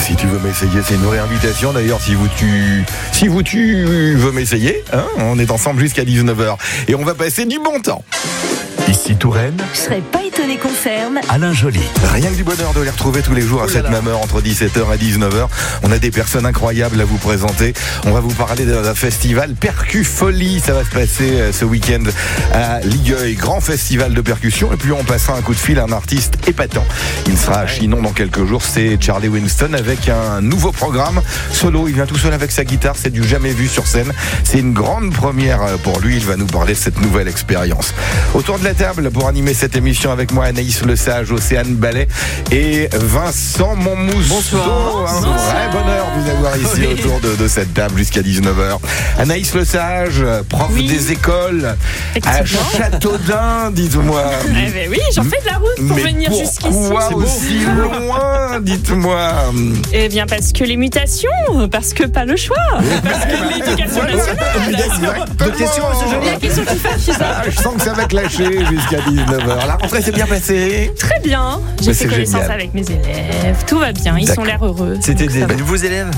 Si tu veux m'essayer, c'est une vraie invitation. D'ailleurs, si vous veux m'essayer, hein, on est ensemble jusqu'à 19h. Et on va passer du bon temps. Ici Touraine, Je serais pas étonné qu'on ferme. Alain Joly. Rien que du bonheur de les retrouver tous les jours à cette même heure, entre 17h et 19h. On a des personnes incroyables à vous présenter. On va vous parler d'un festival Percufolie. Ça va se passer ce week-end à Ligueuil. Grand festival de percussion. Et puis on passera un coup de fil à un artiste épatant. Il sera à Chinon dans quelques jours. C'est Charlie Winston avec un nouveau programme solo. Il vient tout seul avec sa guitare. C'est du jamais vu sur scène. C'est une grande première pour lui. Il va nous parler de cette nouvelle expérience. Autour de la table pour animer cette émission avec moi, Anaïs Lesage, Océane Ballet et Vincent Monmousseau. Bonsoir. Un vrai bonheur de vous avoir ici autour de cette table jusqu'à 19h. Anaïs Lesage, prof des écoles à Châteaudun, dites-moi. Eh ben oui, j'en fais de la route pour venir jusqu'ici. Pourquoi aussi loin, dites-moi? Eh bien parce que les mutations, parce que pas le choix, parce que l'éducation nationale. De questions, monsieur Joly. La question qui fâche, c'est ça. Je sens que ça va clasher jusqu'à 19h. La rentrée s'est bien passée. Très bien. J'ai fait connaissance génial. avec mes élèves. Tout va bien. Ils ont l'air heureux. C'était Donc, ça va. nouveaux élèves?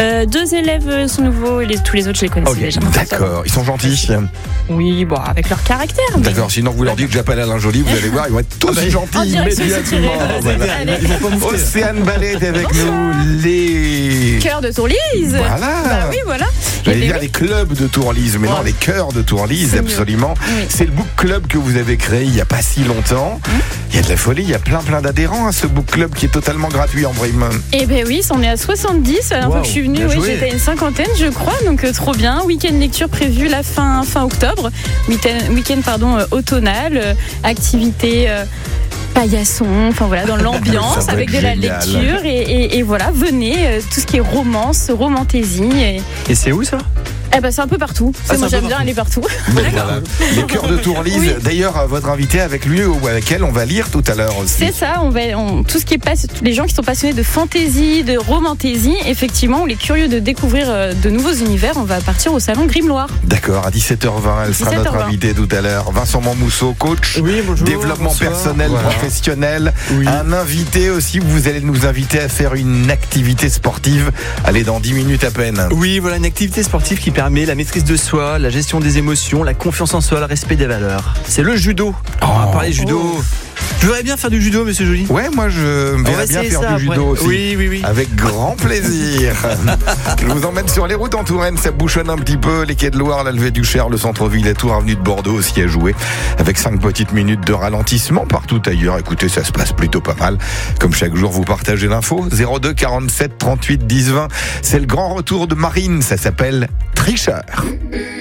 2 élèves sont nouveaux et tous les autres, je les connaissais déjà. D'accord, ils sont gentils. Oui, bon, avec leur caractère. mais- D'accord, sinon vous leur dites que j'appelle Alain Joly, vous allez voir, ils vont être tous En gentils direction immédiatement. Cyril, Voilà. allez. Océane Ballet est avec nous, les... Cœur de Tourlise. Voilà. Bah oui, voilà. J'allais Eh ben dire oui. les clubs de Tourlise, mais non, les chœurs de Tourlise, C'est mieux. absolument. Oui. C'est le book club que vous avez créé il n'y a pas si longtemps. Il y a de la folie, il y a plein d'adhérents à ce book club qui est totalement gratuit en prime. Eh ben oui, on est à 70. La dernière fois que je suis venue, bien oui, joué. j'étais à une cinquantaine, je crois. Donc trop bien. Week-end lecture prévu la fin octobre. Week-end automnal. Activité paillasson. Enfin voilà, dans l'ambiance Ça va avec être de la génial. lecture et voilà, venez. Tout ce qui est romance, romantaisie. Et c'est où ça? Eh ben c'est un peu partout. Ah, Moi c'est un j'aime peu bien aller partout. Mais voilà. Les chœurs de Tourlise, Oui. d'ailleurs, votre invité avec lui ou avec elle, on va lire tout à l'heure aussi. C'est ça, tout ce qui est tous les gens qui sont passionnés de fantaisie, de romantaisie, effectivement, ou les curieux de découvrir de nouveaux univers, on va partir au salon Grimm-Loire. D'accord, à 17h20, elle sera 17h20. notre invitée tout à l'heure. Vincent Monmousseau, coach, Oui, bonjour. développement Bonsoir. personnel, Voilà. professionnel. Oui. Un invité aussi, vous allez nous inviter à faire une activité sportive. Allez, dans 10 minutes à peine. Oui, voilà, une activité sportive qui permet la maîtrise de soi, la gestion des émotions, la confiance en soi, le respect des valeurs. C'est le judo. On va parler judo. Je voudrais bien faire du judo, monsieur Joly. Ouais, moi je me On va verrais bien essayer faire ça du après. judo aussi. Oui. Avec grand plaisir. Je vous emmène sur les routes en Touraine, ça bouchonne un petit peu. Les quais de Loire, la levée du Cher, le centre-ville et Tours, avenue de Bordeaux aussi à jouer. Avec 5 petites minutes de ralentissement partout ailleurs. Écoutez, ça se passe plutôt pas mal. Comme chaque jour, vous partagez l'info. 02 47 38 10 20. C'est le grand retour de Marine. Ça s'appelle Tricheur.